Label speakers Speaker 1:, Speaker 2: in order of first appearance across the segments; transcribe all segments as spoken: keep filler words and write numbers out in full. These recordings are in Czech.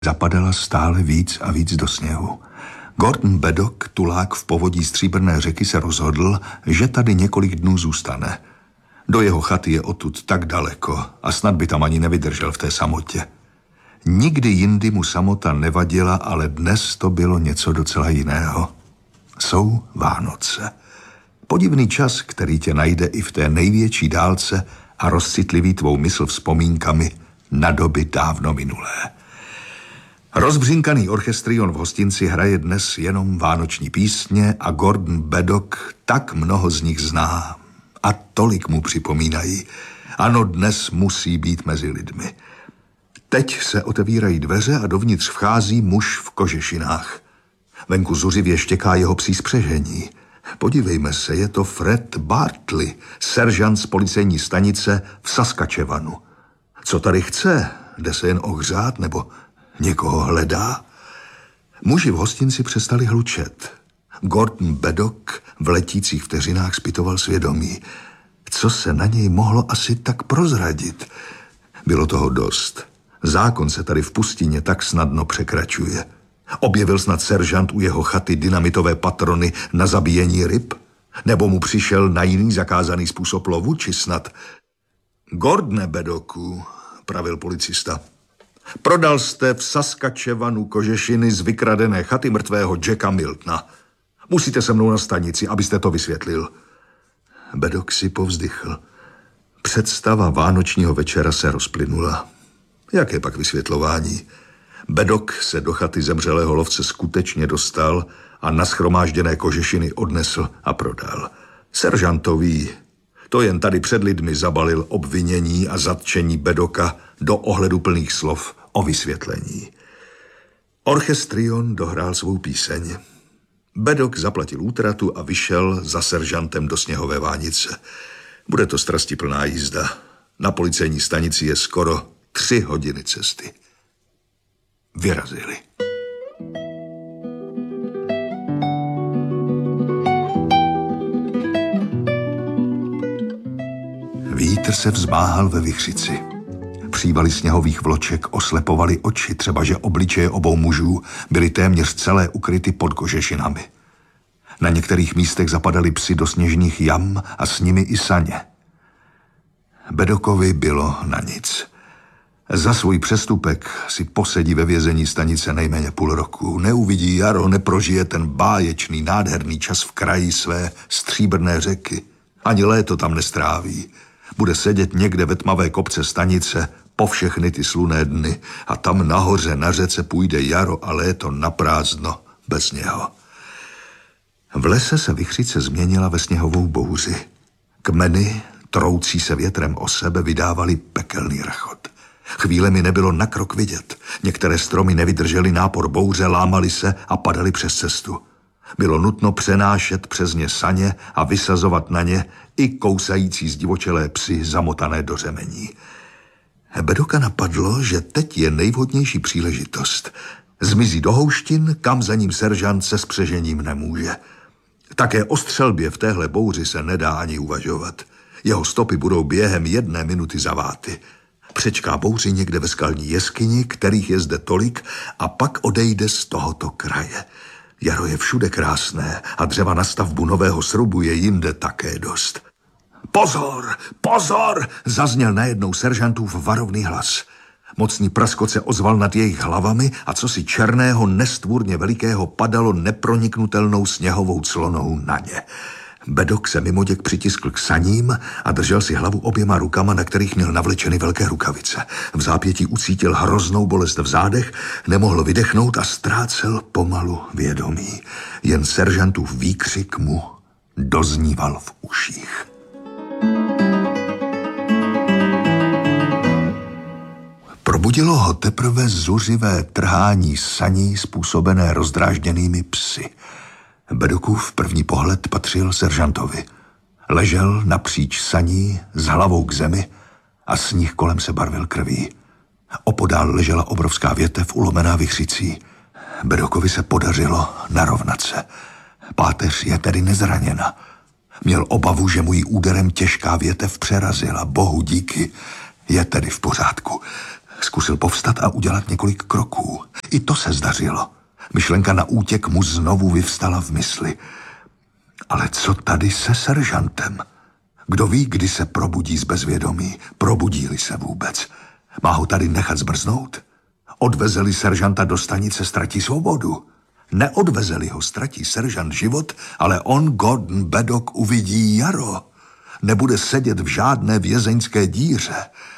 Speaker 1: Zapadala stále víc a víc do sněhu. Gordon Beddock, tulák v povodí Stříbrné řeky, se rozhodl, že tady několik dnů zůstane. Do jeho chaty je odtud tak daleko a snad by tam ani nevydržel v té samotě. Nikdy jindy mu samota nevadila, ale dnes to bylo něco docela jiného. Jsou Vánoce. Podivný čas, který tě najde i v té největší dálce a rozcitliví tvou mysl vzpomínkami na doby dávno minulé. Rozbřinkaný orchestrion v hostinci hraje dnes jenom vánoční písně a Gordon Beddock tak mnoho z nich zná a tolik mu připomínají. Ano, dnes musí být mezi lidmi. Teď se otevírají dveře a dovnitř vchází muž v kožešinách. Venku zuřivě štěká jeho psí spřežení. Podívejme se, je to Fred Bartley, seržant z policejní stanice v Saskatchewanu. Co tady chce? Jde se jen ohřát nebo někoho hledá? Muži v hostinci přestali hlučet. Gordon Beddock v letících vteřinách zpytoval svědomí. Co se na něj mohlo asi tak prozradit? Bylo toho dost. Zákon se tady v pustině tak snadno překračuje. Objevil snad seržant u jeho chaty dynamitové patrony na zabíjení ryb? Nebo mu přišel na jiný zakázaný způsob lovu, či snad... Gordone Beddocku, pravil policista, prodal jste v Saskatchewanu kožešiny z vykradené chaty mrtvého Jacka Miltona. Musíte se mnou na stanici, abyste to vysvětlil. Beddock si povzdychl. Představa vánočního večera se rozplynula. Jaké pak vysvětlování? Beddock se do chaty zemřelého lovce skutečně dostal a nashromážděné kožešiny odnesl a prodal. Seržantový to jen tady před lidmi zabalil obvinění a zatčení Beddocka do ohleduplných slov o vysvětlení. Orchestrion dohrál svou píseň. Beddock zaplatil útratu a vyšel za seržantem do sněhové vánice. Bude to strastiplná jízda. Na policejní stanici je skoro tři hodiny cesty. Vyrazili. Vítr se vzmáhal ve vichřici. Přívaly sněhových vloček oslepovaly oči, třeba že obličeje obou mužů byly téměř celé ukryty pod kožešinami. Na některých místech zapadaly psi do sněžných jam a s nimi i saně. Beddockovi bylo na nic. Za svůj přestupek si posedí ve vězení stanice nejméně půl roku. Neuvidí jaro, neprožije ten báječný, nádherný čas v kraji své Stříbrné řeky. Ani léto tam nestráví. Bude sedět někde ve tmavé kopce stanice po všechny ty slunné dny a tam nahoře na řece půjde jaro a léto naprázdno bez něho. V lese se vichřice změnila ve sněhovou bouři. Kmeny, troucí se větrem o sebe, vydávaly pekelný rachot. Chvílemi nebylo na krok vidět. Některé stromy nevydržely nápor bouře, lámaly se a padaly přes cestu. Bylo nutno přenášet přes ně saně a vysazovat na ně i kousající zdivočelé psy zamotané do řemení. Beddocka napadlo, že teď je nejvhodnější příležitost. Zmizí do houštin, kam za ním seržant se spřežením nemůže. Také o střelbě v téhle bouři se nedá ani uvažovat. Jeho stopy budou během jedné minuty zaváty. Přečká bouři někde ve skalní jeskyni, kterých je zde tolik, a pak odejde z tohoto kraje. Jaro je všude krásné a dřeva na stavbu nového srubu je jinde také dost. Pozor, pozor, zazněl najednou seržantův varovný hlas. Mocný praskot se ozval nad jejich hlavami a cosi černého, nestvůrně velikého padalo neproniknutelnou sněhovou clonou na ně. Beddock se mimoděk přitiskl k saním a držel si hlavu oběma rukama, na kterých měl navlečeny velké rukavice. V zápětí ucítil hroznou bolest v zádech, nemohl vydechnout a ztrácel pomalu vědomí. Jen seržantův výkřik mu dozníval v uších. Probudilo ho teprve zuřivé trhání saní způsobené rozdrážděnými psy. Beddockův první pohled patřil seržantovi. Ležel napříč saní s hlavou k zemi a sníh kolem se barvil krví. Opodál ležela obrovská větev ulomená vichřicí. Beddockovi se podařilo narovnat se. Páteř je tedy nezraněna. Měl obavu, že mu ji úderem těžká větev přerazila. Bohu díky, je tedy v pořádku. Zkusil povstat a udělat několik kroků. I to se zdařilo. Myšlenka na útěk mu znovu vyvstala v mysli. Ale co tady se seržantem? Kdo ví, kdy se probudí z bezvědomí? Probudí-li se vůbec? Má ho tady nechat zmrznout? Odvezeli seržanta do stanice, ztratí svobodu. Neodvezeli ho, ztratí seržant život, ale on, Gordon Beddock, uvidí jaro. Nebude sedět v žádné vězeňské díře.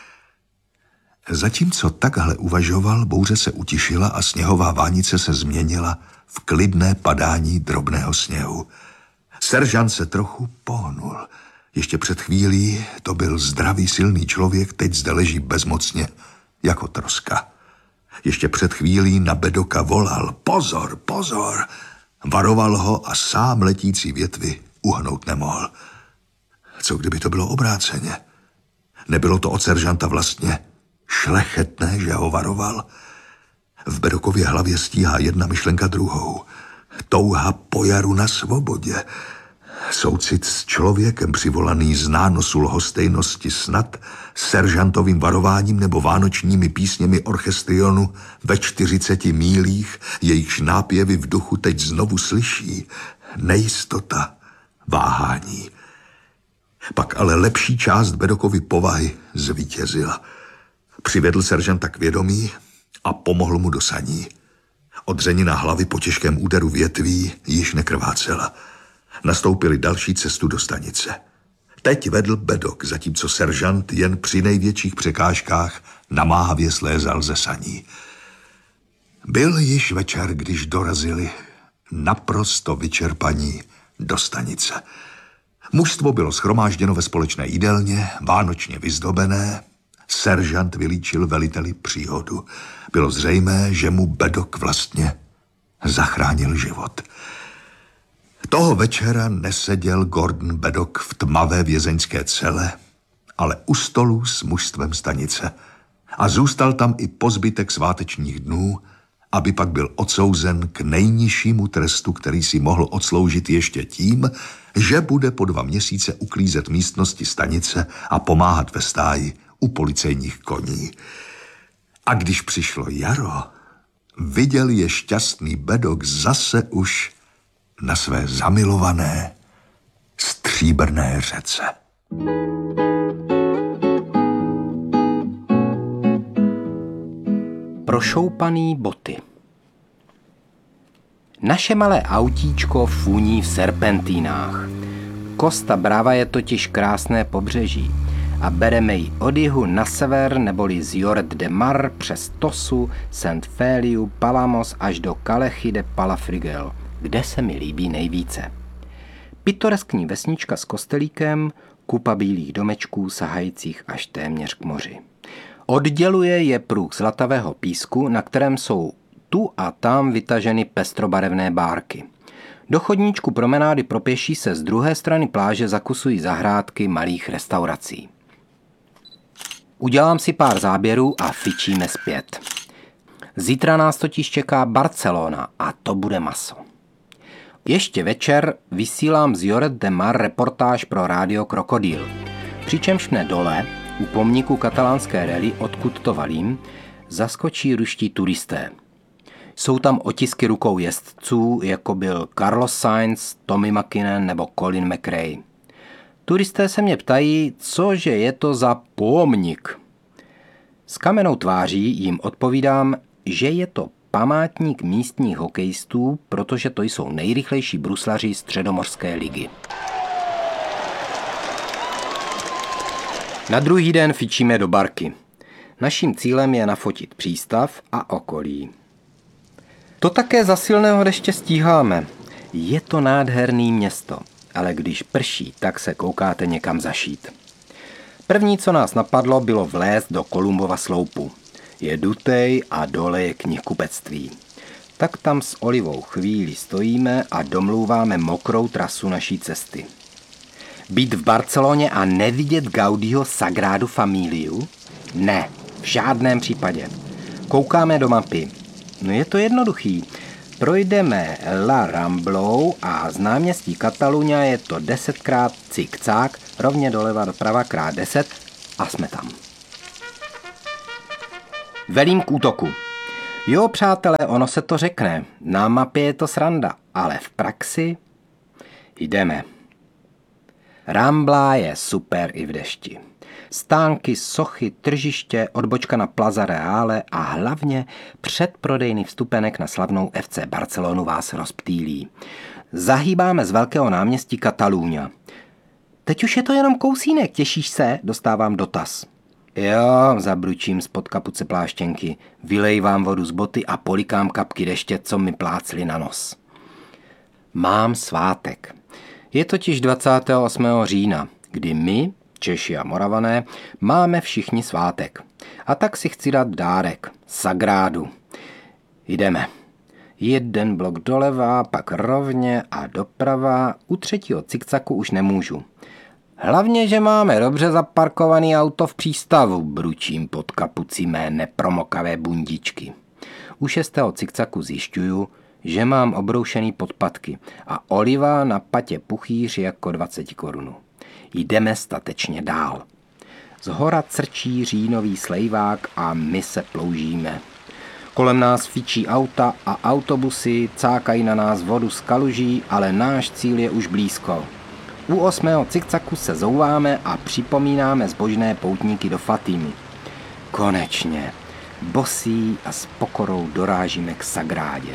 Speaker 1: Zatímco takhle uvažoval, bouře se utišila a sněhová vánice se změnila v klidné padání drobného sněhu. Seržant se trochu pohnul. Ještě před chvílí to byl zdravý, silný člověk, teď zde leží bezmocně, jako troska. Ještě před chvílí na Beddocka volal: pozor, pozor! Varoval ho a sám letící větvy uhnout nemohl. Co kdyby to bylo obráceně? Nebylo to od seržanta vlastně šlechetné, že ho varoval? V Beddockově hlavě stíhá jedna myšlenka druhou. Touha po jaru na svobodě. Soucit s člověkem přivolaný z nánosu lhostejnosti snad seržantovým varováním nebo vánočními písněmi orchestrionu ve čtyřiceti mílích, jejichž nápěvy v duchu teď znovu slyší. Nejistota, váhání. Pak ale lepší část Beddockovy povahy zvítězila. Přivedl seržanta k vědomí a pomohl mu do saní. Odřenina hlavy po těžkém úderu větví již nekrvácela. Nastoupili další cestu do stanice. Teď vedl Beddock, zatímco seržant jen při největších překážkách namáhavě slézal ze saní. Byl již večer, když dorazili naprosto vyčerpaní do stanice. Mužstvo bylo shromážděno ve společné jídelně, vánočně vyzdobené. Seržant vylíčil veliteli příhodu. Bylo zřejmé, že mu Beddock vlastně zachránil život. Toho večera neseděl Gordon Beddock v tmavé vězeňské cele, ale u stolu s mužstvem stanice. A zůstal tam i po zbytek svátečních dnů, aby pak byl odsouzen k nejnižšímu trestu, který si mohl odsloužit ještě tím, že bude po dva měsíce uklízet místnosti stanice a pomáhat ve stáji u policejních koní. A když přišlo jaro, viděl je šťastný Beddock zase už na své zamilované stříbrné řece.
Speaker 2: Prošoupaný boty. Naše malé autíčko funí v serpentínách. Costa Brava je totiž krásné pobřeží a bereme ji od jihu na sever neboli z Lloret de Mar přes Tosu, Saint Feliu, Palamos až do Calechy de Palafrugell, kde se mi líbí nejvíce. Pitoreskní vesnička s kostelíkem, kupa bílých domečků sahajících až téměř k moři. Odděluje je pruh zlatavého písku, na kterém jsou tu a tam vytaženy pestrobarevné bárky. Do chodníčku promenády pro pěší se z druhé strany pláže zakusují zahrádky malých restaurací. Udělám si pár záběrů a fičíme zpět. Zítra nás totiž čeká Barcelona a to bude maso. Ještě večer vysílám z Lloret de Mar reportáž pro rádio Krokodýl. Přičemž mne dole, u pomníku katalánské rally, odkud to valím, zaskočí ruští turisté. Jsou tam otisky rukou jezdců, jako byl Carlos Sainz, Tommy McKinnon nebo Colin McRae. Turisté se mě ptají, cože je to za pomník. S kamennou tváří jim odpovídám, že je to památník místních hokejistů, protože to jsou nejrychlejší bruslaři středomořské ligy. Na druhý den fičíme do barky. Naším cílem je nafotit přístav a okolí. To také za silného deště stíháme. Je to nádherný město, ale když prší, tak se koukáte někam zašít. První, co nás napadlo, bylo vlézt do Kolumbova sloupu. Je dutej a dole je knihkupectví. Tak tam s Olivou chvíli stojíme a domlouváme mokrou trasu naší cesty. Být v Barceloně a nevidět Gaudiho Sagradu Familiu? Ne, v žádném případě. Koukáme do mapy. No je to jednoduchý. Projdeme La Ramblou a z náměstí Kataluňa je to desetkrát cik-cák, rovně doleva doprava krát deset a jsme tam. Velím k útoku. Jo, přátelé, ono se to řekne. Na mapě je to sranda, ale v praxi jdeme. Rambla je super i v dešti. Stánky, sochy, tržiště, odbočka na Plaza Reale a hlavně předprodejný vstupenek na slavnou F C Barcelonu vás rozptýlí. Zahýbáme z velkého náměstí Catalunya. Teď už je to jenom kousínek, těšíš se? Dostávám dotaz. Jo, zabručím spod kapuce pláštěnky, vylejvám vodu z boty a polikám kapky deště, co mi plácly na nos. Mám svátek. Je totiž dvacátého osmého října, kdy my, Češi a Moravané, máme všichni svátek. A tak si chci dát dárek, sagrádu. Jdeme. Jeden blok doleva, pak rovně a doprava, u třetího cikcaku už nemůžu. Hlavně, že máme dobře zaparkovaný auto v přístavu, bručím pod kapucí mé nepromokavé bundičky. U šestého cikcaku zjišťuju, že mám obroušený podpatky a oliva na patě puchýř jako dvacet korun. Jdeme statečně dál. Zhora crčí říjnový slejvák a my se ploužíme. Kolem nás fičí auta a autobusy, cákají na nás vodu z kaluží, ale náš cíl je už blízko. U osmého cikcaku se zouváme a připomínáme zbožné poutníky do Fatimy. Konečně, bosí a s pokorou dorážíme k sagrádě.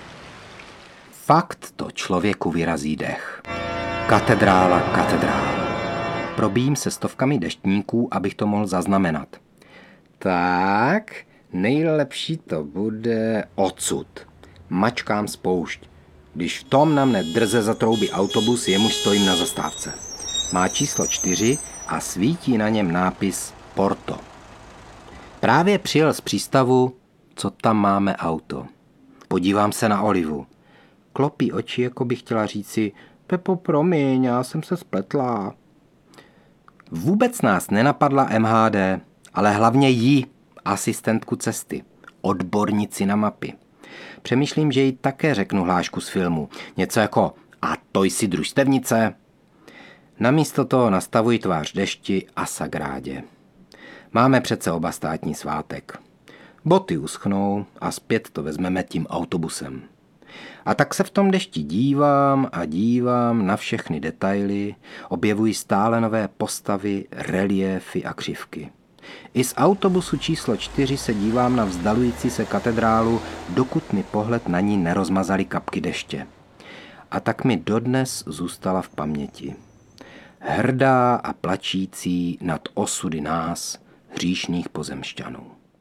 Speaker 2: Fakt to člověku vyrazí dech. Katedrála, katedrála. Probíjím se stovkami deštníků, abych to mohl zaznamenat. Tak, nejlepší to bude odsud. Mačkám spoušť. Když v tom na mne drze zatroubí autobus, jemuž stojím na zastávce. Má číslo čtyři a svítí na něm nápis Porto. Právě přijel z přístavu, co tam máme auto. Podívám se na Olivu. Klopí oči, jako by chtěla říci: Pepo, promiň, já jsem se spletla. Vůbec nás nenapadla M H D, ale hlavně jí, asistentku cesty, odbornici na mapy. Přemýšlím, že jí také řeknu hlášku z filmu. Něco jako: a to jsi družstevnice? Namísto toho nastavuji tvář dešti a sagrádě. Máme přece oba státní svátek. Boty uschnou a zpět to vezmeme tím autobusem. A tak se v tom dešti dívám a dívám na všechny detaily, objevují stále nové postavy, reliéfy a křivky. I z autobusu číslo čtyři se dívám na vzdalující se katedrálu, dokud mi pohled na ní nerozmazaly kapky deště. A tak mi dodnes zůstala v paměti. Hrdá a plačící nad osudy nás, hříšných pozemšťanů.